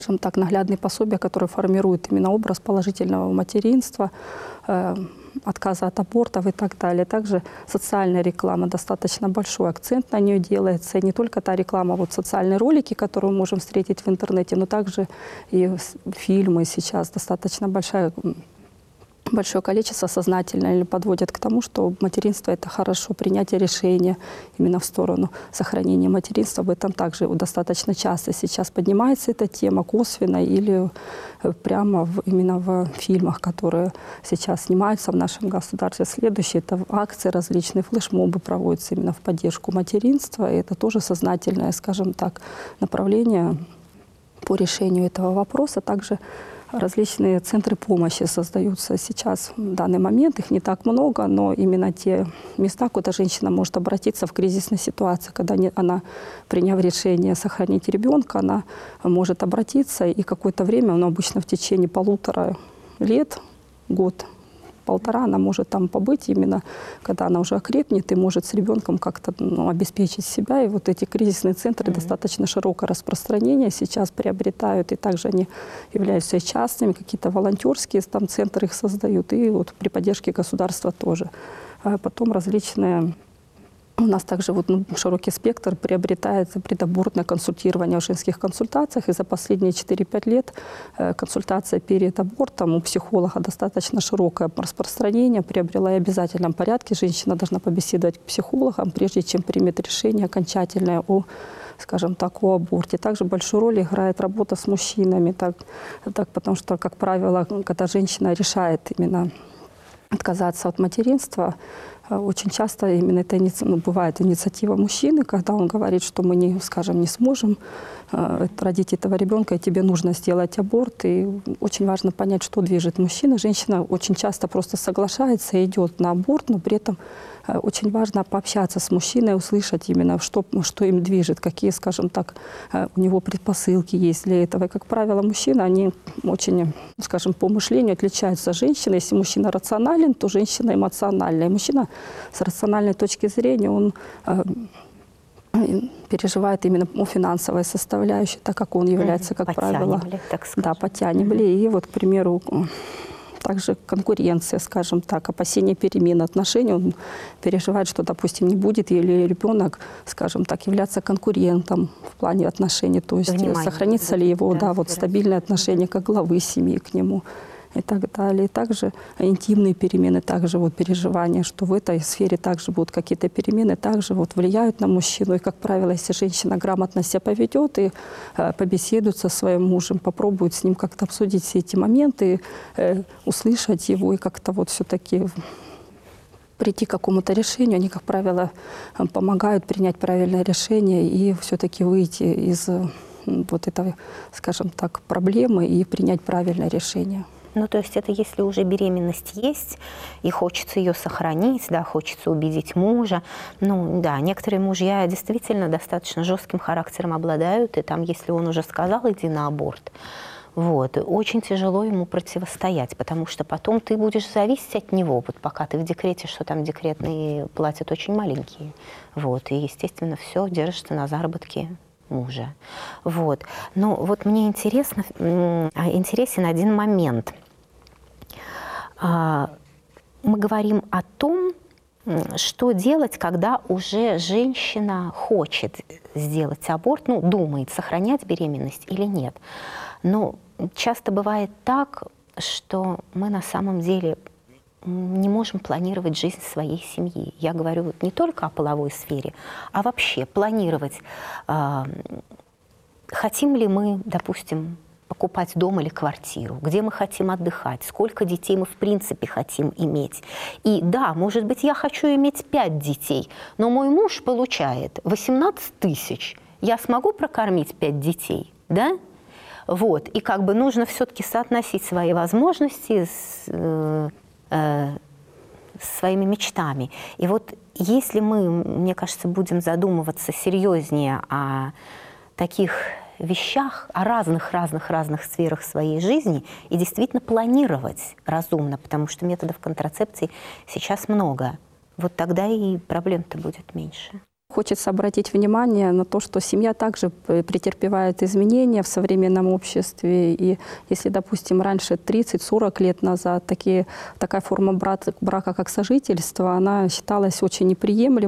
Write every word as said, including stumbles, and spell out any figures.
скажем так, наглядные пособия, которые формируют именно образ положительного материнства, э, отказа от абортов и так далее. Также социальная реклама, достаточно большой акцент на нее делается. И не только та реклама, вот социальные ролики, которые мы можем встретить в интернете, но также и фильмы сейчас достаточно большая большое количество сознательно или подводят к тому, что материнство – это хорошо, принятие решения именно в сторону сохранения материнства. Об этом также достаточно часто сейчас поднимается эта тема косвенно или прямо в, именно в фильмах, которые сейчас снимаются в нашем государстве. Следующее – это акции различные, флешмобы проводятся именно в поддержку материнства. И это тоже сознательное, скажем так, направление по решению этого вопроса. Также различные центры помощи создаются сейчас в данный момент. Их не так много, но именно те места, куда женщина может обратиться в кризисной ситуации, когда не, она, приняв решение сохранить ребенка, она может обратиться, и какое-то время, ну, обычно в течение полутора лет, год, полтора, она может там побыть, именно когда она уже окрепнет и может с ребенком как-то, ну, обеспечить себя. И вот эти кризисные центры mm-hmm. достаточно широкое распространение сейчас приобретают, и также они являются и частными, какие-то волонтерские там центры их создают, и вот при поддержке государства тоже. А потом различные... У нас также вот, ну, широкий спектр приобретается предабортное консультирование в женских консультациях. И за последние четыре-пять лет э, консультация перед абортом у психолога достаточно широкое распространение, приобрела и в обязательном порядке. Женщина должна побеседовать к психологам, прежде чем примет решение окончательное о, скажем так, о аборте. Также большую роль играет работа с мужчинами, так, так, потому что, как правило, когда женщина решает именно отказаться от материнства, очень часто именно это ну, бывает инициатива мужчины, когда он говорит, что мы, не, скажем, не сможем э, родить этого ребенка, и тебе нужно сделать аборт. И очень важно понять, что движет мужчина. Женщина очень часто просто соглашается и идет на аборт, но при этом э, очень важно пообщаться с мужчиной, услышать именно, что, что им движет, какие, скажем так, э, у него предпосылки есть для этого. И, как правило, мужчины, они очень, скажем, по мышлению отличаются от женщины. Если мужчина рационален, то женщина эмоциональная. И мужчина с рациональной точки зрения, он э, переживает именно о финансовой составляющей, так как он является, как правило, так скажем. Да, потянем ли. И вот, к примеру, также конкуренция, скажем так, опасение перемен отношений. Он переживает, что, допустим, не будет или ребенок, скажем так, являться конкурентом в плане отношений. То есть Внимание, сохранится ли его, да, вот стабильное отношение как главы семьи к нему. И так далее. И также интимные перемены, также вот переживания, что в этой сфере также будут какие-то перемены, также вот влияют на мужчину. И, как правило, если женщина грамотно себя поведет и э, побеседует со своим мужем, попробует с ним как-то обсудить все эти моменты, э, услышать его и как-то вот все-таки прийти к какому-то решению, они, как правило, помогают принять правильное решение и все-таки выйти из вот этой, скажем так, проблемы и принять правильное решение. Ну, то есть это если уже беременность есть, и хочется ее сохранить, да, хочется убедить мужа. Ну, да, некоторые мужья действительно достаточно жестким характером обладают, и там, если он уже сказал, иди на аборт, вот, очень тяжело ему противостоять, потому что потом ты будешь зависеть от него, вот пока ты в декрете, что там декретные платят очень маленькие, вот, и, естественно, все держишься на заработке мужа. Вот. Но вот мне интересно, интересен один момент. Мы говорим о том, что делать, когда уже женщина хочет сделать аборт, ну, думает, сохранять беременность или нет. Но часто бывает так, что мы на самом деле не можем планировать жизнь своей семьи. Я говорю не только о половой сфере, а вообще планировать, э, хотим ли мы, допустим, покупать дом или квартиру, где мы хотим отдыхать, сколько детей мы в принципе хотим иметь. И да, может быть, я хочу иметь пять детей, но мой муж получает восемнадцать тысяч. Я смогу прокормить пять детей, да? Вот. И как бы нужно все-таки соотносить свои возможности с... Э, своими мечтами. И вот если мы, мне кажется, будем задумываться серьезнее о таких вещах, о разных-разных-разных сферах своей жизни и действительно планировать разумно, потому что методов контрацепции сейчас много, вот тогда и проблем-то будет меньше. Хочется обратить внимание на то, что семья также претерпевает изменения в современном обществе. И если, допустим, раньше тридцать-сорок лет назад такие, такая форма брака, как сожительство, она считалась очень неприемлемой.